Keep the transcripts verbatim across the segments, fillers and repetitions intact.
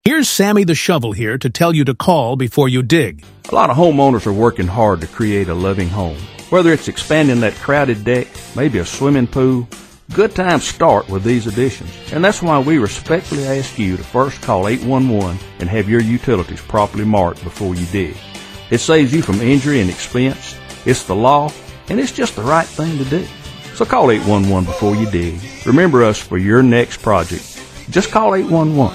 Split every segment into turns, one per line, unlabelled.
Here's Sammy the Shovel here to tell you to call before you dig.
A lot of homeowners are working hard to create a loving home. Whether it's expanding that crowded deck, maybe a swimming pool, good times start with these additions. And that's why we respectfully ask you to first call eight one one and have your utilities properly marked before you dig. It saves you from injury and expense. It's the law, and it's just the right thing to do. So call eight one one before you dig. Remember us for your next project. Just call eight one one.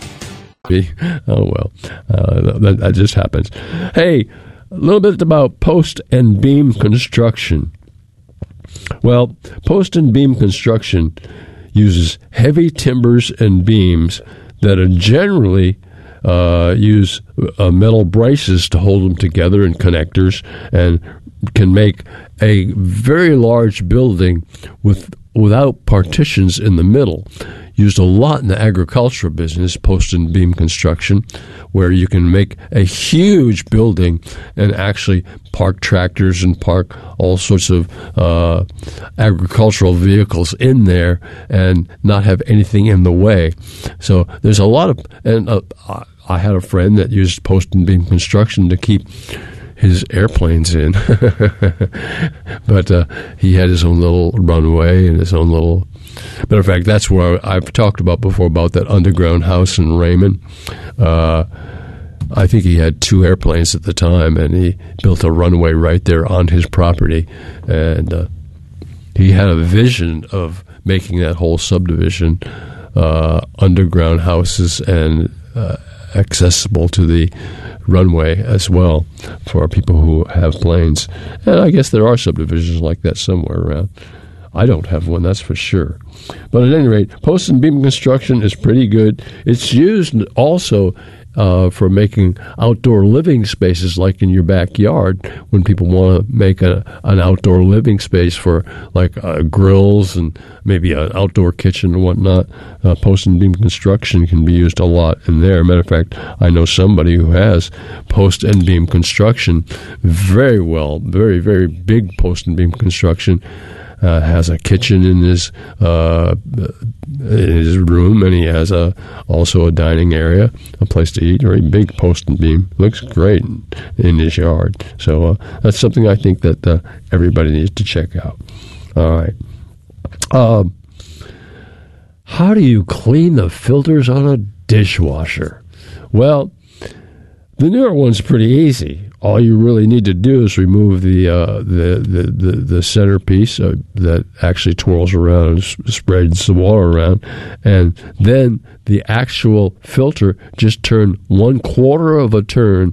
Oh, well, uh, that, that just happens. Hey, a little bit about post and beam construction. Well, post and beam construction uses heavy timbers and beams that are generally uh, use uh, metal braces to hold them together and connectors, and can make a very large building with without partitions in the middle. Used a lot in the agricultural business, post and beam construction, where you can make a huge building and actually park tractors and park all sorts of uh, agricultural vehicles in there and not have anything in the way. So there's a lot of, and uh, I had a friend that used post and beam construction to keep his airplanes in. But uh, he had his own little runway and his own little... Matter of fact, that's where I've talked about before, about that underground house in Raymond. Uh, I think he had two airplanes at the time, and he built a runway right there on his property. And uh, he had a vision of making that whole subdivision uh, underground houses and uh, accessible to the runway as well for people who have planes. And I guess there are subdivisions like that somewhere around. I don't have one, that's for sure. But at any rate, post and beam construction is pretty good. It's used also uh, for making outdoor living spaces, like in your backyard, when people want to make a, an outdoor living space for like uh, grills and maybe an outdoor kitchen and whatnot. Uh, post and beam construction can be used a lot in there. Matter of fact, I know somebody who has post and beam construction very well, very, very big post and beam construction. Uh, has a kitchen in his uh, in his room, and he has a also a dining area, a place to eat, or a big post and beam. Looks great in, in his yard. So uh, that's something I think that uh, everybody needs to check out. All right. Um, how do you clean the filters on a dishwasher? Well, the newer one's pretty easy. All you really need to do is remove the uh, the, the, the, the centerpiece uh, that actually twirls around and s- spreads the water around, and then the actual filter just turn one quarter of a turn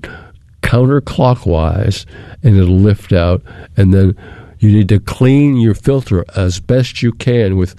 counterclockwise, and it'll lift out, and then you need to clean your filter as best you can with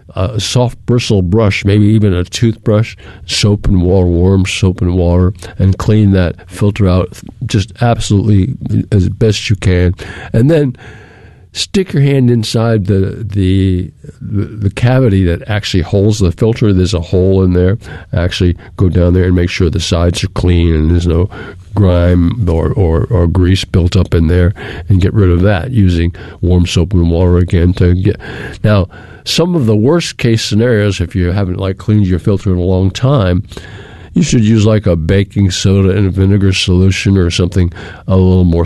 a soft bristle brush, maybe even a toothbrush, soap and water, warm soap and water, and clean that filter out just absolutely as best you can. And then stick your hand inside the the the cavity that actually holds the filter. There's a hole in there. Actually go down there and make sure the sides are clean and there's no grime or, or, or grease built up in there, and get rid of that using warm soap and water again to get. Now, some of the worst case scenarios, if you haven't like cleaned your filter in a long time, you should use like a baking soda and vinegar solution or something a little more,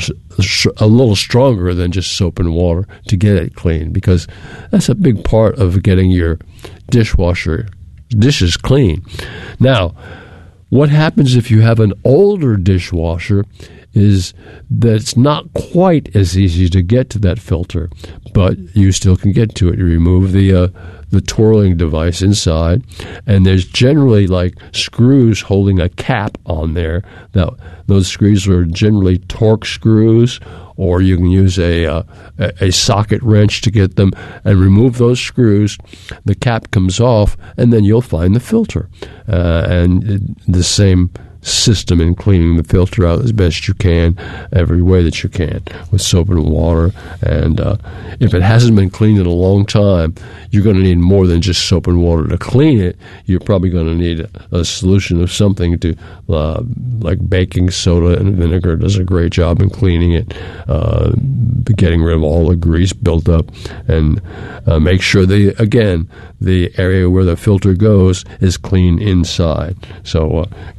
a little stronger than just soap and water to get it clean, because that's a big part of getting your dishwasher dishes clean. Now, what happens if you have an older dishwasher is that it's not quite as easy to get to that filter, but you still can get to it. You remove the uh, the twirling device inside, and there's generally like screws holding a cap on there. Now, those screws are generally torque screws, or you can use a, uh, a socket wrench to get them and remove those screws. The cap comes off, and then you'll find the filter. Uh, and it, the same system in cleaning the filter out as best you can, every way that you can, with soap and water. And uh, if it hasn't been cleaned in a long time, you're going to need more than just soap and water to clean it. You're probably going to need a, a solution of something to, uh, like baking soda and vinegar does a great job in cleaning it, uh, getting rid of all the grease built up, and uh, make sure the again the area where the filter goes is clean inside. So uh,